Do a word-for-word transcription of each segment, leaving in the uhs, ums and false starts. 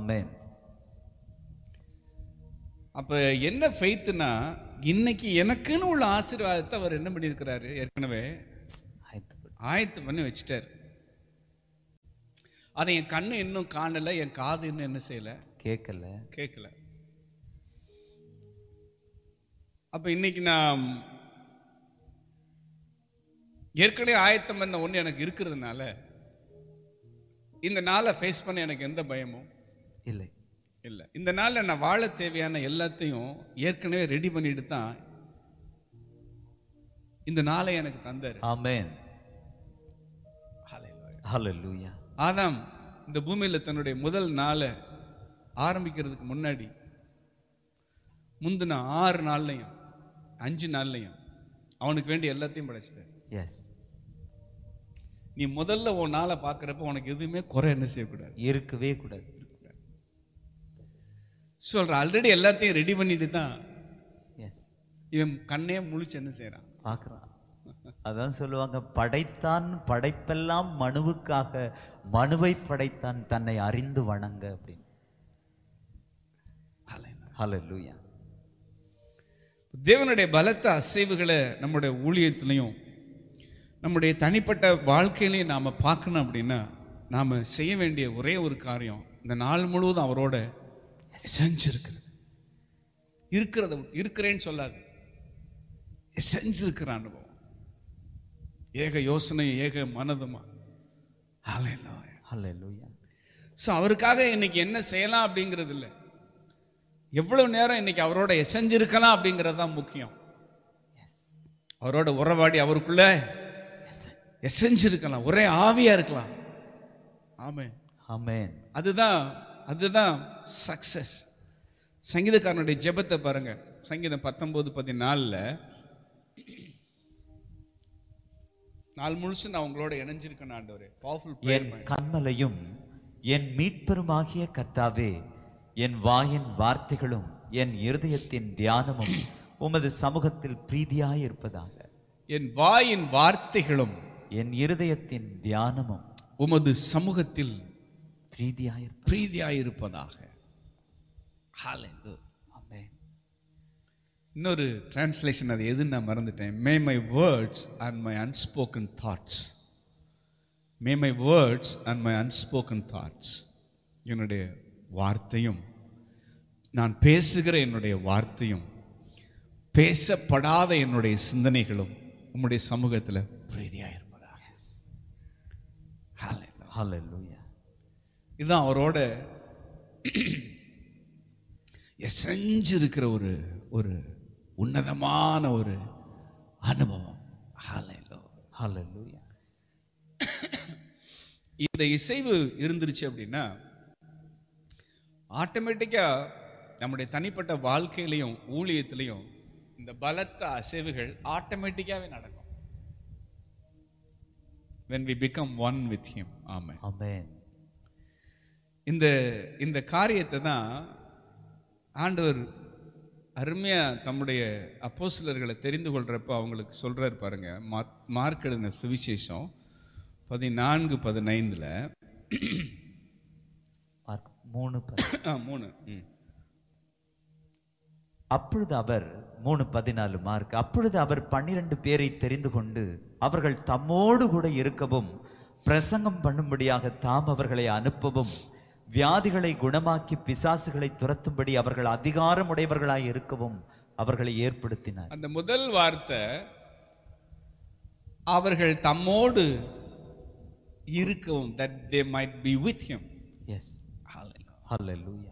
ஆமென். அப்ப என்ன ஃபெய்த்னா, இன்னைக்கு எனக்குன்னு உள்ள ஆசீர்வாதத்தை அவர் என்ன பண்ணியிருக்கிறாரு, ஏற்கனவே ஆயத்து பண்ணி வச்சுட்டார். அதை என் கண்ணு இன்னும் காணல, என் காது இன்னும் என்ன செய்யல, கேட்கல கேட்கல. அப்ப இன்னைக்கு நான் ஏற்கனவே ஆயத்தம் பண்ண ஒண்ணு எனக்கு இருக்கிறதுனால இந்த நாளை ஃபேஸ் பண்ண எனக்கு எந்த பயமும் இல்லை. இல்லை. இந்த நாளில் நான் வாழ தேவையான எல்லாத்தையும் ஏற்கனவே ரெடி பண்ணிட்டு தான் இந்த நாளை எனக்கு தந்தார். ஆமென். ஹல்லேலூயா. ஆதாம் இந்த பூமியில் தன்னுடைய முதல் நாளை ஆரம்பிக்கிறதுக்கு முன்னாடி முந்தின ஆறு நாள்லையும் அஞ்சு நாள்லையும் அவனுக்கு வேண்டிய எல்லாத்தையும் படைச்சிட்டார். எஸ். நீ முதல்ல உன் நாளை பார்க்குறப்ப உனக்கு எதுவுமே குறை என்ன செய்யக்கூடாது, இருக்கவே கூடாது. சொல்ற ஆல்ரெடி எல்லாத்தையும் ரெடி பண்ணிட்டு தான் எஸ் இவன் கண்ணே முழிச்சு என்ன செய்யறான், பார்க்கறான். அதான் சொல்லுவாங்க, படைத்தான் படைப்பெல்லாம் மனுவுக்காக, மனுவை படைத்தான் தன்னை அறிந்து வணங்க அப்படின்னு. ஹல்லேலூயா. தேவனுடைய பலத்த அசைவுகளை நம்முடைய ஊழியத்திலையும் நம்முடைய தனிப்பட்ட வாழ்க்கையிலையும் நாம பார்க்கணும் அப்படின்னா நாம செய்ய வேண்டிய ஒரே ஒரு காரியம், இந்த நாள் முழுவதும் அவரோட செஞ்சிருக்கிறது. இருக்கிறத இருக்கிறேன்னு சொல்லாது, செஞ்சிருக்கிற அனுபவம், ஏக யோசனை ஏக மனதுமா. ஹல்லேலூயா. ஸோ அவருக்காக இன்னைக்கு என்ன செய்யலாம் அப்படிங்கிறது இல்லை, எவ்வளவு நேரம் இன்னைக்கு அவரோட எசைஞ்சிருக்கலாம் அப்படிங்கிறது தான் முக்கியம். அவரோட உறவாடி அவருக்குள்ள எசைஞ்சிருக்கலாம், ஒரே ஆவியா இருக்கலாம். ஆமென் ஆமென். அதுதான் அதுதான் சக்சஸ். சங்கீதக்காரனுடைய ஜெபத்தை பாருங்க, சங்கீதம் பத்தொன்பது பதினாலுல, நாள் முழுசு நான் உங்களோட இணைஞ்சிருக்கேன் ஆண்டவரே. Powerful prayer. என் கன்மலையும் என் மீட்பெருமாகிய கர்த்தாவே, என் வாயின் வார்த்தைகளும் என் இருதயத்தின் தியானமும் உமது சமூகத்தில் பிரீதியாய் இருப்பதாக. என் வாயின் வார்த்தைகளும் என் இருதயத்தின் தியானமும் உமது சமூகத்தில் பிரீதியாய் பிரீதியாயிருப்பதாக. ஆமென். இன்னொரு டிரான்ஸ்லேஷன் அது எதுன்னு நான் மறந்துட்டேன். மே my words and my unspoken thoughts, May my words and my unspoken thoughts, என்னுடைய வார்த்தையும் நான் பேசுகிற என்னுடைய வார்த்தையும் பேசப்படாத என்னுடைய சிந்தனைகளும் உம்முடைய சமூகத்தில் பிரீதியாயிருப்பதாக. ஹல்லேலூயா. இதுதான் அவரோட எசைஞ்சிருக்கிற ஒரு ஒரு உன்னதமான ஒரு அனுபவம். ஹல்லேலூயா. இந்த இசைவு இருந்துருச்சு அப்படின்னா ஆட்டோமேட்டிக்கா நம்முடைய தனிப்பட்ட வாழ்க்கையிலையும் ஊழியத்திலையும் இந்த பலத்த அசைவுகள் ஆட்டோமேட்டிக்காவே நடக்கும். when we become one with him. ஆமென் ஆமென். இந்த இந்த காரியத்தை தான் ஆண்டவர் அருமையா தம்முடைய அப்போஸ்தலர்களை தெரிந்து கொள்றப்ப அவங்களுக்கு சொல்றாரு பாருங்க. மார்க் எழுதின சுவிசேஷம் பதினான்கு பதினைந்துல மூணு மூணு அப்பொழுது அவர் மூணு பதினாலு மார்க் அப்பொழுது அவர் பன்னிரண்டு பேரை தெரிந்து கொண்டு அவர்கள் தம்மோடு கூட இருக்கவும் பிரசங்கம் பண்ணும்படியாக தாம் அவர்களை அனுப்பவும் வியாதிகளை குணமாக்கி பிசாசுகளை துரத்தும்படி அவர்கள் அதிகாரம் உடையவர்களாய் இருக்கவும் அவர்களை ஏற்படுத்தினார். அந்த முதல் வார்த்தை அவர்கள் தம்மோடு இருக்கவும், that they might be with him. Yes. Hallelujah.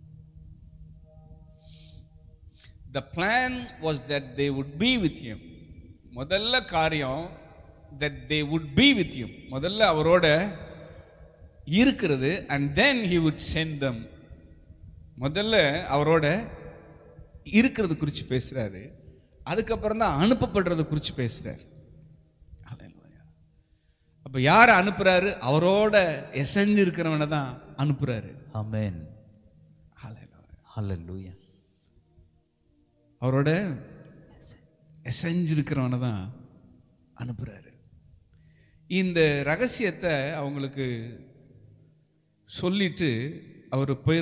The plan was that they would be with him. முதல்ல காரியம் that they would be with him. முதல்ல அவரோட இருக்கிறது, and then he would send them. முதல்ல அவரோட இருக்கிறது குறித்து பேசுறாரு, அதுக்கப்புறம் தான் அனுப்பப்படுறது குறித்து பேசுறாரு. அப்ப யார அனுப்புறாரு? அவரோட எசைஞ்சு இருக்கிறவனை தான் அனுப்புறாரு. ஆமென். ஹல்லேலூயா. அவரோட எசைஞ்சிருக்கிறவனை தான் அனுப்புறாரு. இந்த ரகசியத்தை அவங்களுக்கு சொல்லிட்டு அவர் போய்